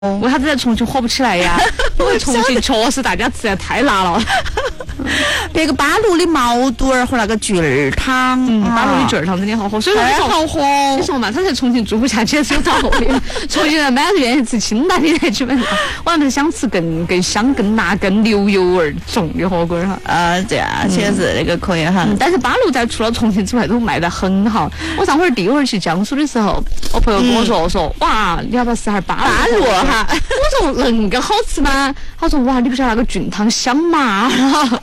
为啥子在重庆火不起来呀？因为重庆确实大家吃的太辣了。 别个八路的毛肚儿和那个菌儿汤， 八路的菌儿汤真的好喝，所以说太好喝。 你说嘛，他在重庆住不下去是有道理的。重庆人满是愿意吃清淡的，基本上我们想吃更香、更辣、更牛油味重的火锅哈。 对啊，确实那个可以哈。 但是八路在除了重庆之外都卖得很好。我上回第一回去江苏的时候，我朋友跟我说，哇，你要不要试下八路哈？我说能够好吃吗？他说哇，你不晓得那个菌汤香嘛？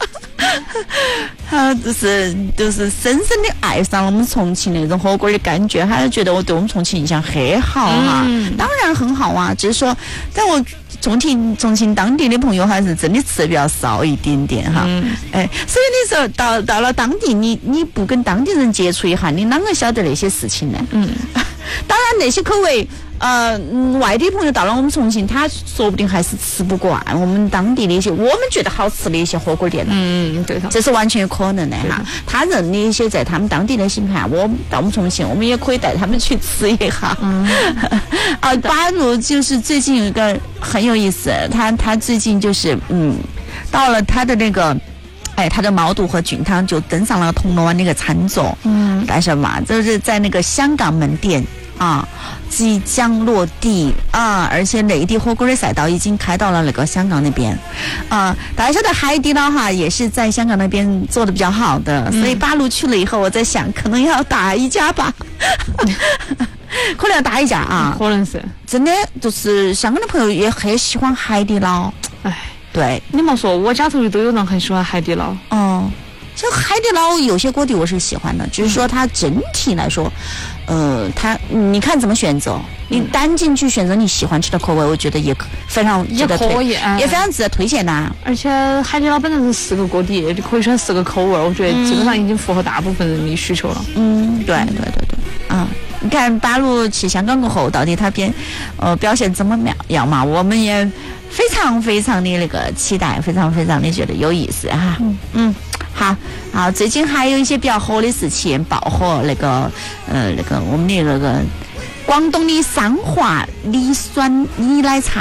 他就是深深的爱上了我们重庆那种火锅的感觉，他就觉得我对我们重庆印象很好哈。当然很好啊，只是说，但我重庆当地的朋友还是真的吃的比较少一点点哈。所以你说到了当地，你不跟当地人接触一下，你啷个晓得那些事情呢？当然那些口味。外地朋友到了我们重庆，他说不定还是吃不惯我们当地的一些我们觉得好吃的一些火锅店的。 对的， 这是完全有可能的哈。他认的一些在他们当地的新盘，我到我们重庆，我们也可以带他们去吃一下。八路就是最近有一个很有意思，他最近就是到了他的那个。他的毛肚和菌汤就登上了铜锣湾那个餐桌。干什么？就是在那个香港门店即将落地而且内地火锅的赛道已经开到了那个香港那边大家晓得海底捞哈也是在香港那边做的比较好的，所以八路去了以后，我在想可能要打一家吧。可能要打一家可能是真的，就是香港的朋友也很喜欢海底捞。对， 你莫说，我家头里都有人很喜欢海底捞。 像海底捞有些锅底我是喜欢的，只是说它整体来说，你看怎么选择，你单进去选择你喜欢吃的口味，我觉得也非常值得推，也非常值得推荐的。 而且海底捞本身是4个锅底，你可以选4个口味，我觉得基本上已经符合大部分人的需求了。 对，你看八路去香港过后，到底他表现怎么样嘛？我们也非常非常的那个期待，非常非常的觉得有意思哈。好，最近还有一些比较火的事情，爆火那个我们的那个广东的三华梨酸梨奶茶，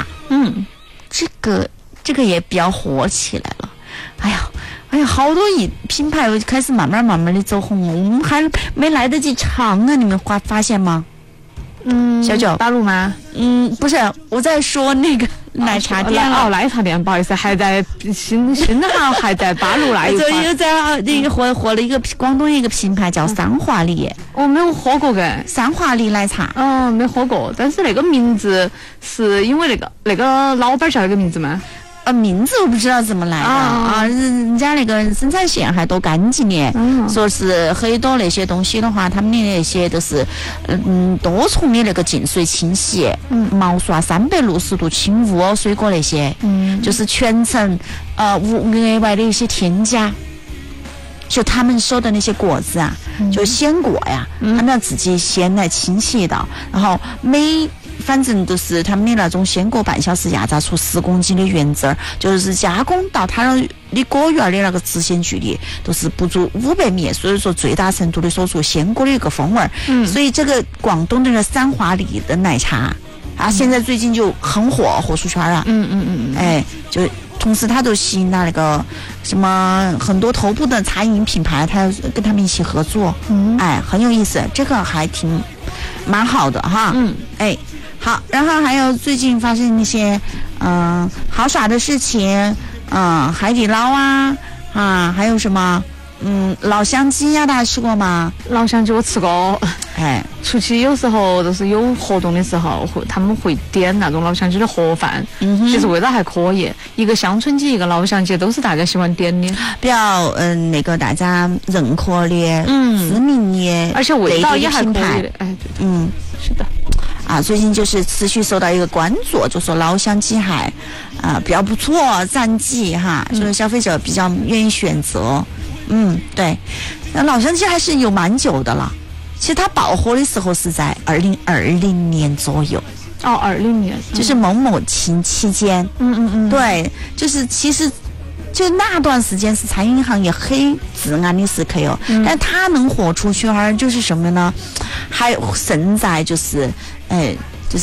这个也比较火起来了。哎呀，好多品牌开始慢慢的走红了，我们还没来得及尝啊，你们发现吗？小九， 八路吗？ 不是，我在说那个奶茶店奶茶店，不好意思，还在新航还在八路那一块。 又在火了一个广东一个品牌叫三华梨。 我没有喝过的三华梨奶茶。 没喝过，但是那个名字是因为那个老板叫那个名字吗？ 名字我不知道怎么来的人家那个生产线还多干净的，说是很多那些东西的话，他们的那些都是多重的那个净水清洗，毛刷360度清污水果那些，就是全程无额外的一些添加。就他们收的那些果子就鲜果呀，他们要自己先来清洗的，然后反正都是他们的那种鲜果半小时压榨出10公斤的原汁儿，就是加工到它的果园的那个直线距离都是不足500米，所以说最大程度的锁住鲜果的一个风味。所以这个广东的那个三华梨的奶茶现在最近就很火出圈了。就同时它都吸引了那个什么很多头部的茶饮品牌，它跟他们一起合作，很有意思，这个还蛮好的哈。好，然后还有最近发生一些好耍的事情，海底捞还有什么老乡鸡大家吃过吗？ 老乡鸡我吃过。出去有时候就是有活动的时候他们会点那种老乡鸡的盒饭，其实味道还可以，一个乡村鸡一个老乡鸡都是大家喜欢点的， 比较那个大家认可的知名的， 而且味道也还可以的。是的最近就是持续受到一个关注，就说老乡鸡还比较不错，战绩就是消费者比较愿意选择。对，那老乡鸡还是有蛮久的了。其实它爆火的时候是在2020年左右。 20年， 就是某期间。对，就是其实就那段时间是餐饮行业很至暗的时刻但它能火出去就是什么呢？还胜在就是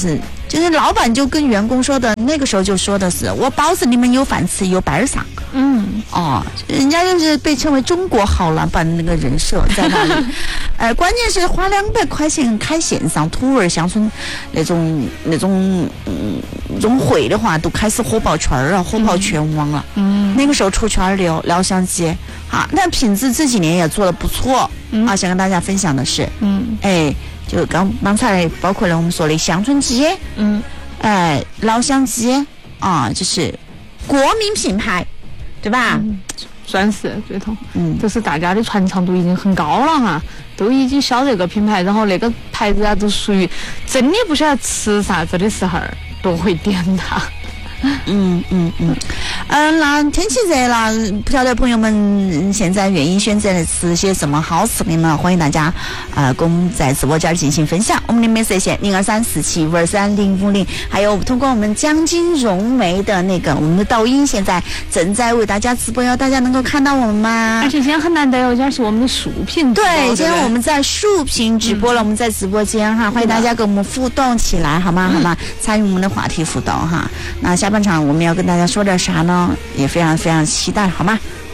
就是老板就跟员工说的，那个时候就说的是，我保证你们有饭吃，有班上。人家就是被称为中国好老板的那个人设在那里。关键是花200块钱开线上土味乡村那种会的话，都开始火爆圈了，火爆全网了。那个时候出圈的聊相机，那品质这几年也做得不错。想跟大家分享的是，就刚才包括了我们说的乡村机，老乡机就是国民品牌，对吧？ 算是对头。就是大家的传唱度已经很高了哈，都已经晓得这个品牌，然后那个牌子都属于真的不晓得吃啥子的时候都会点它。 那天气热了，不晓得朋友们现在愿意选择吃些什么好吃的呢？欢迎大家跟我们在直播间进行分享。我们的美食热线0234752050，还有通过我们江津蓉梅的那个我们的抖音，现在正在为大家直播哟，大家能够看到我们吗？ 而且今天很难得哟，今天是我们的竖屏直播。 对，今天我们在竖屏直播了，我们在直播间哈，欢迎大家跟我们互动起来，好吗？参与我们的话题互动哈。那下半场我们要跟大家说点啥呢？也非常非常期待，好吗？